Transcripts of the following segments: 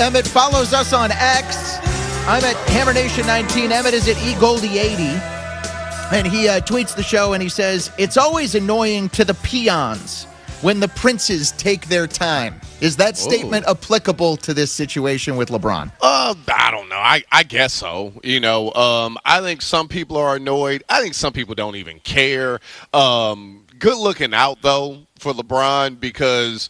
Emmett follows us on X. I'm at HammerNation19. Emmett is at eGoldie80. And he tweets the show and he says, it's always annoying to the peons when the princes take their time. Is that statement applicable to this situation with LeBron? I don't know. I guess so. I think some people are annoyed. I think some people don't even care. Good looking out, though, for LeBron because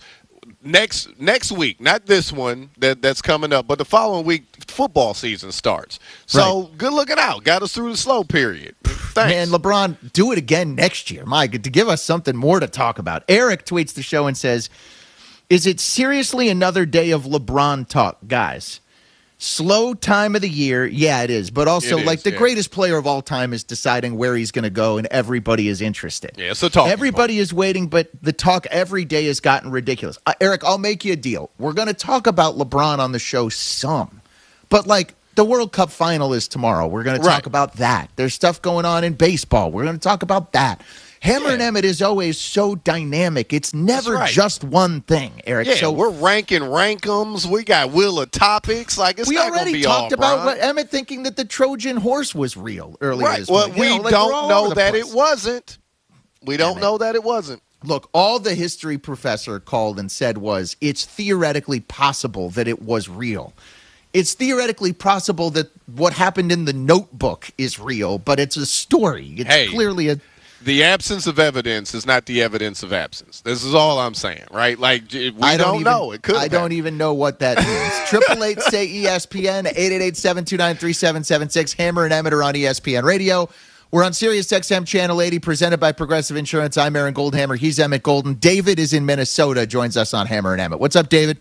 next week, not this one that's coming up, but the following week, football season starts. So Good looking out. Got us through the slow period. Thanks. Man, LeBron, do it again next year. My God, to give us something more to talk about. Eric tweets the show and says, is it seriously another day of LeBron talk, guys? Slow time of the year. Yeah, it is. But also, the greatest player of all time is deciding where he's going to go, and everybody is interested. Yeah, it's a talk. Everybody is waiting, but the talk every day has gotten ridiculous. Eric, I'll make you a deal. We're going to talk about LeBron on the show some. But, the World Cup final is tomorrow. We're going to talk about that. There's stuff going on in baseball. We're going to talk about that. Hammer and Emmett is always so dynamic. It's never just one thing, Eric. Yeah, so we're ranking rankums. We got Wheel of Topics. It's not going to be all We already talked about what Emmett thinking that the Trojan horse was real earlier this week. Well, we don't know that it wasn't. We don't know that it wasn't. Look, all the history professor called and said was it's theoretically possible that it was real. It's theoretically possible that what happened in the Notebook is real, but it's a story. It's clearly a... The absence of evidence is not the evidence of absence. This is all I'm saying, right? We don't know. It could. I don't even know what that means. 888 say ESPN 888-729-3776. Hammer and Emmett are on ESPN Radio. We're on Sirius XM Channel 80, presented by Progressive Insurance. I'm Aaron Goldhammer. He's Emmett Golden. David is in Minnesota. Joins us on Hammer and Emmett. What's up, David?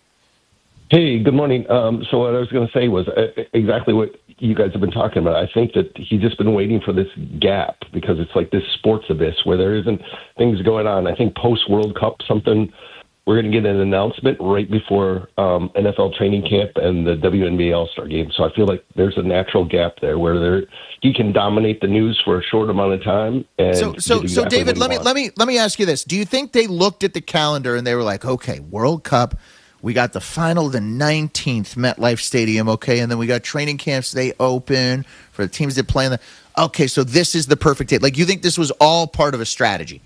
Hey, good morning. So what I was going to say was exactly what you guys have been talking about. I think that he's just been waiting for this gap because it's like this sports abyss where there isn't things going on. I think post-World Cup, we're going to get an announcement right before NFL training camp and the WNBA All-Star game. So I feel like there's a natural gap there where he can dominate the news for a short amount of time. And so David, let me ask you this. Do you think they looked at the calendar and they were like, okay, World Cup, we got the final the 19th, MetLife Stadium, okay, and then we got training camps. They open for the teams that play in the. Okay, so this is the perfect date. You think this was all part of a strategy?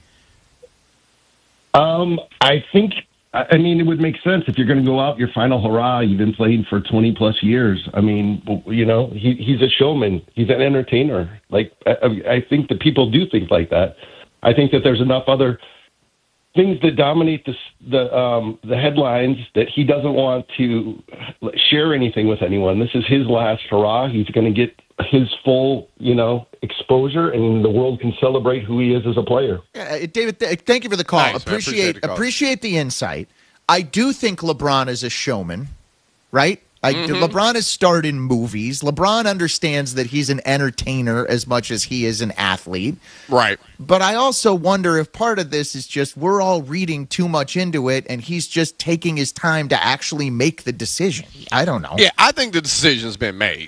I think, it would make sense if you're going to go out your final hurrah. You've been playing for 20-plus years. He's a showman. He's an entertainer. I think that people do think like that. I think that there's enough other things that dominate the headlines that he doesn't want to share anything with anyone. This is his last hurrah. He's going to get his full, exposure, and the world can celebrate who he is as a player. David, thank you for the call. Nice, appreciate the insight. I do think LeBron is a showman, right? LeBron has starred in movies. LeBron understands that he's an entertainer as much as he is an athlete. Right. But I also wonder if part of this is just we're all reading too much into it, and he's just taking his time to actually make the decision. I don't know. Yeah, I think the decision's been made.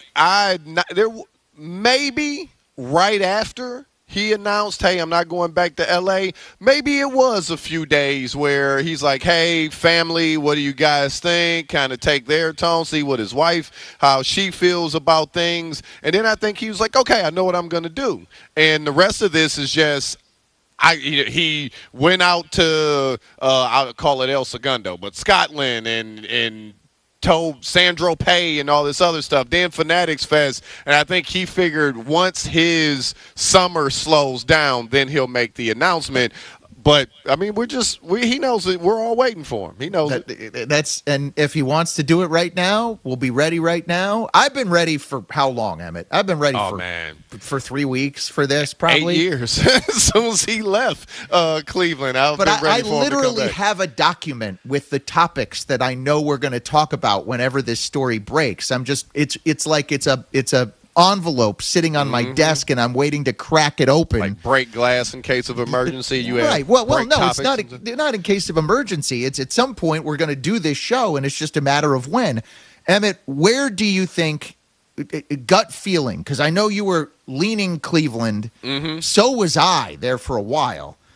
Maybe right after he announced, hey, I'm not going back to L.A., maybe it was a few days where he's like, hey, family, what do you guys think? Kind of take their tone, see what his wife, how she feels about things. And then I think he was like, okay, I know what I'm going to do. And the rest of this is just he went out to, I'll call it El Segundo, but Scotland and told Sandro Pay and all this other stuff, then Fanatics Fest, and I think he figured once his summer slows down, then he'll make the announcement. But he knows that we're all waiting for him. He knows it. And if he wants to do it right now, we'll be ready right now. I've been ready for how long, Emmett? I've been ready for 3 weeks for this, probably 8 years. As soon as he left Cleveland, I literally have a document with the topics that I know we're going to talk about whenever this story breaks. It's like it's a envelope sitting on my desk, and I'm waiting to crack it open. Like break glass in case of emergency. You right. Well, no, it's not in case of emergency. It's at some point we're going to do this show, and it's just a matter of when. Emmett, where do you think, gut feeling, because I know you were leaning Cleveland, so was I there for a while.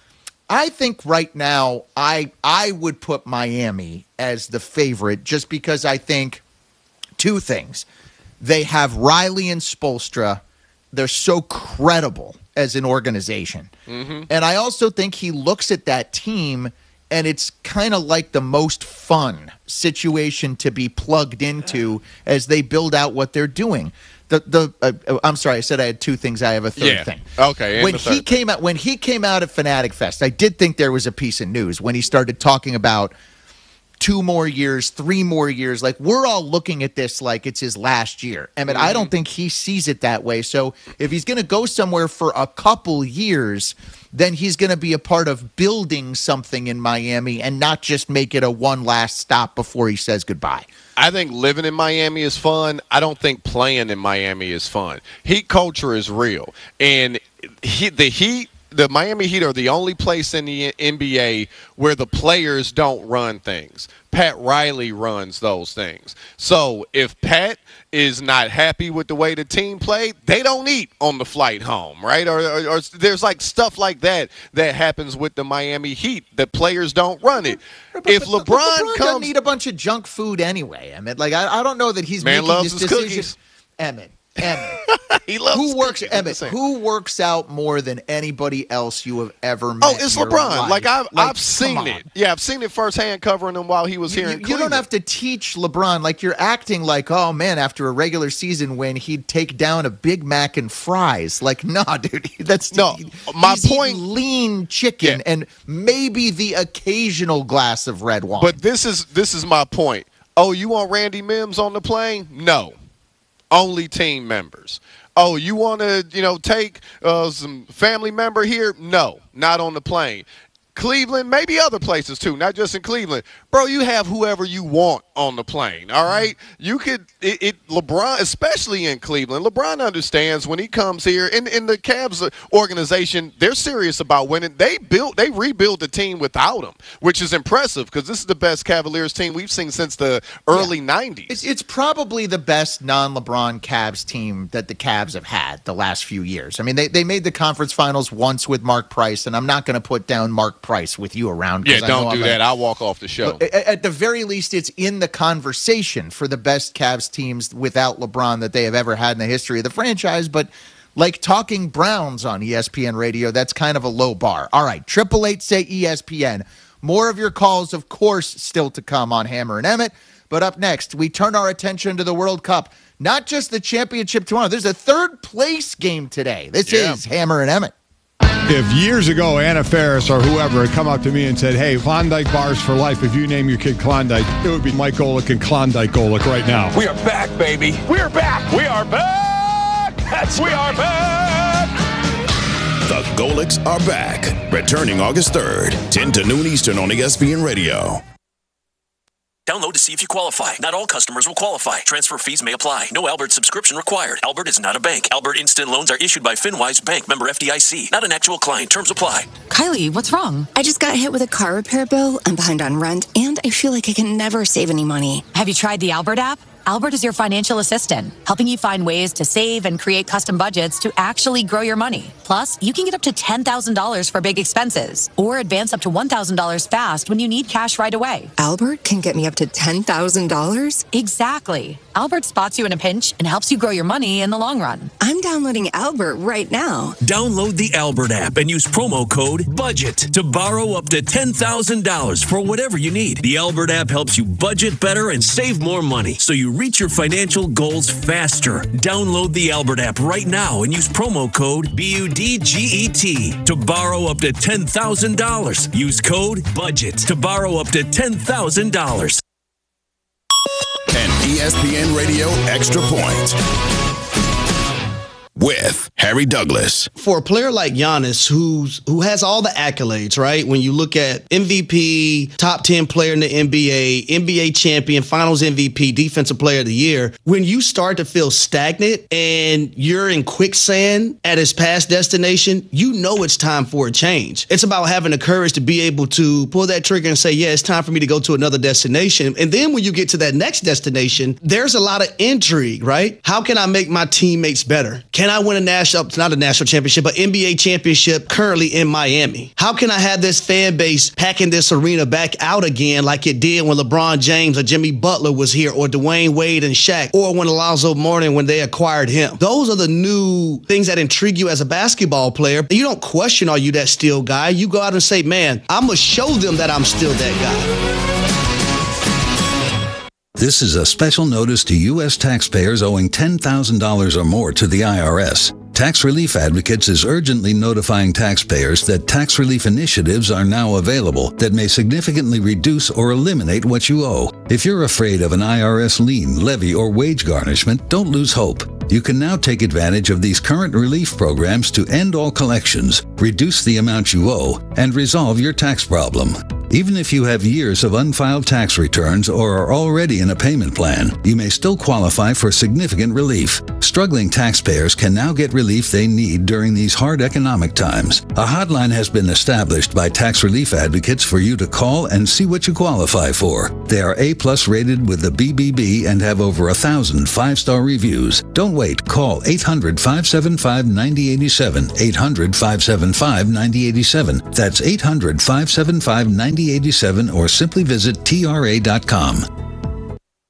I think right now I would put Miami as the favorite just because I think two things. They have Riley and Spoelstra. They're so credible as an organization. Mm-hmm. And I also think he looks at that team and it's kind of like the most fun situation to be plugged into as they build out what they're doing. I'm sorry, I said I had two things. I have a third thing. Okay. When he came out at Fanatic Fest, I did think there was a piece of news when he started talking about 2 more years, 3 more years. Like, we're all looking at this like it's his last year. I mean, I don't think he sees it that way. So if he's going to go somewhere for a couple years, then he's going to be a part of building something in Miami and not just make it a one last stop before he says goodbye. I think living in Miami is fun. I don't think playing in Miami is fun. Heat culture is real. And the Miami Heat are the only place in the NBA where the players don't run things. Pat Riley runs those things. So if Pat is not happy with the way the team played, they don't eat on the flight home, right? Or there's like stuff like that happens with the Miami Heat. The players don't run it. If LeBron doesn't eat a bunch of junk food anyway. I mean, like I don't know that he's making loves this his decision. Cookies. Emmett. He loves who works out more than anybody else you have ever met? Oh, it's LeBron. Life? I've seen it. Yeah, I've seen it firsthand covering him while he was here in Cleveland. You don't have to teach LeBron. Like, you're acting like, oh man, after a regular season win, he'd take down a Big Mac and fries. Like, nah, dude. My point. Lean chicken and maybe the occasional glass of red wine. But this is my point. Oh, you want Randy Mims on the plane? No. Only team members. Oh, you want to, take some family member here? No, not on the plane. Cleveland, maybe other places too, not just in Cleveland. Bro, you have whoever you want on the plane, all right? You could LeBron, especially in Cleveland, LeBron understands when he comes here, in the Cavs organization, they're serious about winning. They rebuilt the team without him, which is impressive because this is the best Cavaliers team we've seen since the early 90s. It's probably the best non-LeBron Cavs team that the Cavs have had the last few years. I mean, they made the conference finals once with Mark Price, and I'm not going to put down Mark Price with you around. Yeah, don't do that. I'll walk off the show. At the very least, it's in the conversation for the best Cavs teams without LeBron that they have ever had in the history of the franchise. But like talking Browns on ESPN radio, that's kind of a low bar. All right, 888-SAY-ESPN. More of your calls, of course, still to come on Hammer and Emmett. But up next, we turn our attention to the World Cup. Not just the championship tomorrow. There's a third-place game today. This is Hammer and Emmett. If years ago Anna Faris or whoever had come up to me and said, hey, Klondike bars for life, if you name your kid Klondike, it would be Mike Golick and Klondike Golick right now. We are back, baby. We're back. We are back. We are back. The Golicks are back. Returning August 3rd, 10 to noon Eastern on ESPN Radio. Download to see if you qualify. Not all customers will qualify. Transfer fees may apply. No Albert subscription required. Albert is not a bank. Albert Instant Loans are issued by FinWise Bank, member FDIC. Not an actual client. Terms apply. Kylie, what's wrong? I just got hit with a car repair bill. I'm behind on rent, and I feel like I can never save any money. Have you tried the Albert app? Albert is your financial assistant, helping you find ways to save and create custom budgets to actually grow your money. Plus, you can get up to $10,000 for big expenses or advance up to $1,000 fast when you need cash right away. Albert can get me up to $10,000? Exactly. Albert spots you in a pinch and helps you grow your money in the long run. I'm downloading Albert right now. Download the Albert app and use promo code BUDGET to borrow up to $10,000 for whatever you need. The Albert app helps you budget better and save more money so you reach your financial goals faster. Download the Albert app right now and use promo code BUDGET to borrow up to $10,000. Use code BUDGET to borrow up to $10,000. An ESPN Radio Extra Point with Harry Douglas. For a player like Giannis, who has all the accolades, right? When you look at MVP, top 10 player in the NBA, NBA champion, finals MVP, defensive player of the year, when you start to feel stagnant and you're in quicksand at his past destination, you know it's time for a change. It's about having the courage to be able to pull that trigger and say, yeah, it's time for me to go to another destination. And then when you get to that next destination, there's a lot of intrigue, right? How can I make my teammates better? Can Can I win not a national championship, but NBA championship currently in Miami? How can I have this fan base packing this arena back out again like it did when LeBron James or Jimmy Butler was here, or Dwayne Wade and Shaq, or when Alonzo Mourning when they acquired him? Those are the new things that intrigue you as a basketball player. You don't question, are you that still guy? You go out and say, man, I'm going to show them that I'm still that guy. This is a special notice to U.S. taxpayers owing $10,000 or more to the IRS. Tax Relief Advocates is urgently notifying taxpayers that tax relief initiatives are now available that may significantly reduce or eliminate what you owe. If you're afraid of an IRS lien, levy, or wage garnishment, don't lose hope. You can now take advantage of these current relief programs to end all collections, reduce the amount you owe, and resolve your tax problem. Even if you have years of unfiled tax returns or are already in a payment plan, you may still qualify for significant relief. Struggling taxpayers can now get relief they need during these hard economic times. A hotline has been established by Tax Relief Advocates for you to call and see what you qualify for. They are A+ rated with the BBB and have over 1,000 5-star reviews. Don't wait. Call 800-575-9087. 800-575-9087. That's 800-575-9087, or simply visit TRA.com.